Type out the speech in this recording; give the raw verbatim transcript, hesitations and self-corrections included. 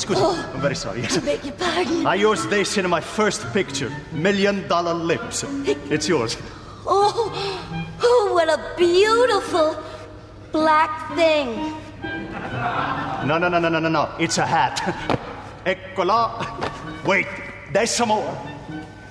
excuse me. Oh, I'm very sorry. Yes. I beg your pardon. I used this in my first picture. Million Dollar Lips. It's yours. Oh, oh, what a beautiful black thing. No, no, no, no, no, no, no. It's a hat. Eccola. Wait, there's some more.